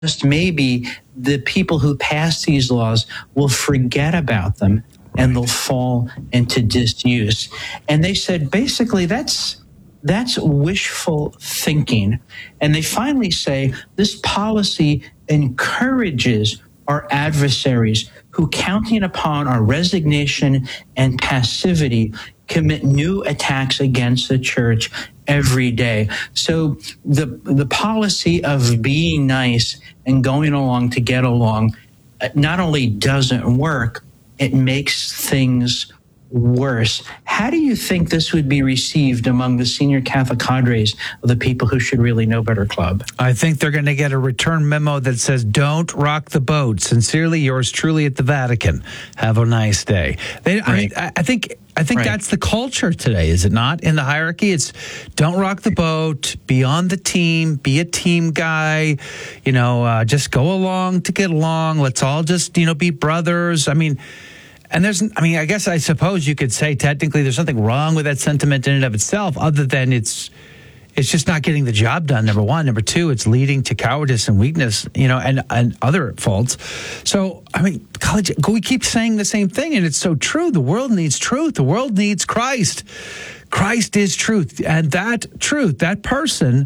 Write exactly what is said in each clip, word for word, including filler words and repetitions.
just maybe the people who pass these laws will forget about them and they'll fall into disuse. And they said, basically, that's that's wishful thinking. And they finally say this policy encourages our adversaries who, counting upon our resignation and passivity, commit new attacks against the church every day. So the the policy of being nice and going along to get along not only doesn't work, it makes things worse. How do you think this would be received among the senior Catholic cadres of the People Who Should Really Know Better Club? I think they're going to get a return memo that says, don't rock the boat. Sincerely, yours truly at the Vatican. Have a nice day. They, right. I, I think I think right. that's the culture today, is it not? In the hierarchy, it's don't rock the boat, be on the team, be a team guy, you know, uh, just go along to get along. Let's all just, you know, be brothers. I mean, And there's, I mean, I guess I suppose you could say technically there's nothing wrong with that sentiment in and of itself, other than it's it's just not getting the job done, number one. Number two, it's leading to cowardice and weakness, you know, and, and other faults. So, I mean, college, we keep saying the same thing, and it's so true. The world needs truth. The world needs Christ. Christ is truth. And that truth, that person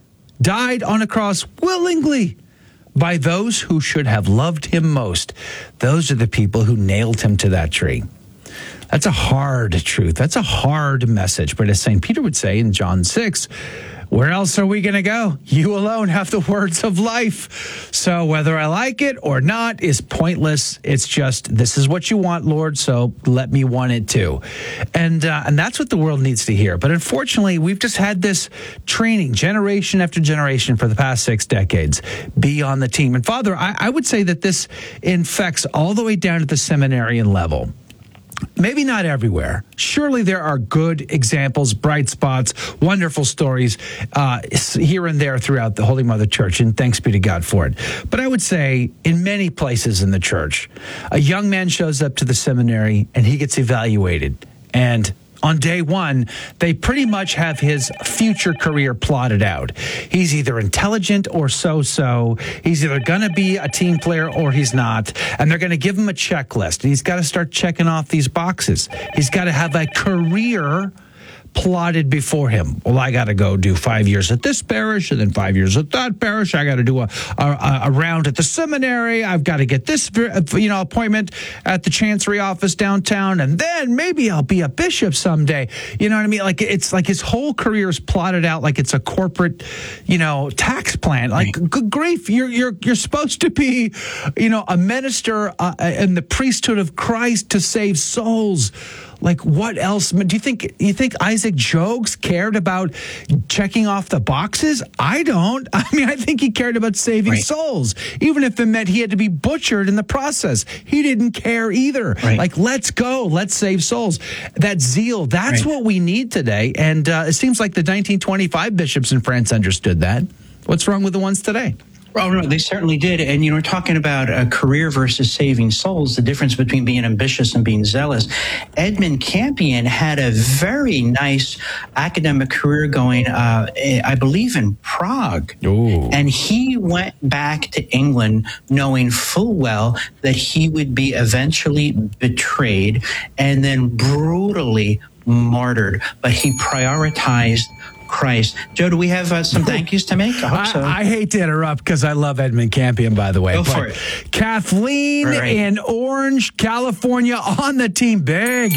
died on a cross willingly by those who should have loved him most. Those are the people who nailed him to that tree. That's a hard truth. That's a hard message. But as Saint Peter would say in John six, where else are we going to go? You alone have the words of life. So whether I like it or not is pointless. It's just, this is what you want, Lord, so let me want it too. And uh, and that's what the world needs to hear. But unfortunately, we've just had this training generation after generation for the past six decades. Be on the team. And Father, I, I would say that this infects all the way down to the seminarian level. Maybe not everywhere. Surely there are good examples, bright spots, wonderful stories uh, here and there throughout the Holy Mother Church, and thanks be to God for it. But I would say in many places in the church, a young man shows up to the seminary and he gets evaluated. And on day one, they pretty much have his future career plotted out. He's either intelligent or so-so. He's either going to be a team player or he's not. And they're going to give him a checklist. And he's got to start checking off these boxes. He's got to have a career plotted before him. Well, I got to go do five years at this parish and then five years at that parish. I got to do a, a, a round at the seminary. I've got to get this, you know, appointment at the chancery office downtown, and then maybe I'll be a bishop someday. You know what I mean? Like, it's like his whole career is plotted out like it's a corporate, you know, tax plan. Like, right. Good grief, you're you're you're supposed to be, you know, a minister uh, in the priesthood of Christ to save souls. Like, what else? Do you think you think Isaac Jogues cared about checking off the boxes? I don't. I mean, I think he cared about saving right. souls, even if it meant he had to be butchered in the process. He didn't care either. Right. Like, let's go. Let's save souls. That zeal, that's right. what we need today. And uh, it seems like the nineteen twenty-five bishops in France understood that. What's wrong with the ones today? Oh, no, they certainly did. And, you know, we're talking about a career versus saving souls, the difference between being ambitious and being zealous. Edmund Campion had a very nice academic career going, uh, I believe, in Prague. Ooh. And he went back to England knowing full well that he would be eventually betrayed and then brutally martyred. But he prioritized Christ. Joe, do we have uh, some thank yous to make? I hope so. I, I hate to interrupt because I love Edmund Campion, by the way. Go but for it. Kathleen right. in Orange, California on the team. Big.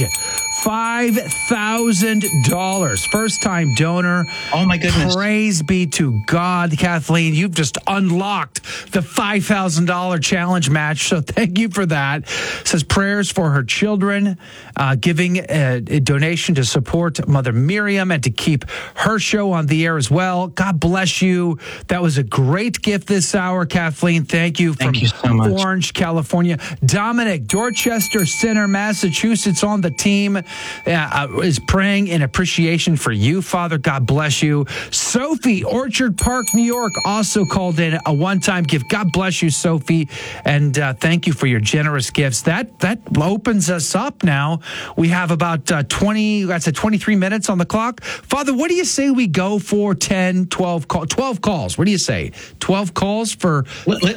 five thousand dollars. First-time donor. Oh, my goodness. Praise be to God. Kathleen, you've just unlocked the five thousand dollars challenge match, so thank you for that. Says prayers for her children, uh, giving a, a donation to support Mother Miriam and to keep her show on the air as well. God bless you. That was a great gift this hour, Kathleen. Thank you from thank you so much. Orange, California. Dominic, Dorchester Center, Massachusetts on the team. uh, is praying in appreciation for you, Father. God bless you. Sophie, Orchard Park, New York, also called in a one-time gift. God bless you, Sophie, and uh, thank you for your generous gifts. That that opens us up now. We have about uh, twenty, that's a twenty-three minutes on the clock. Father, what do you say we go for ten, twelve, call, twelve calls? What do you say? twelve calls for... Let,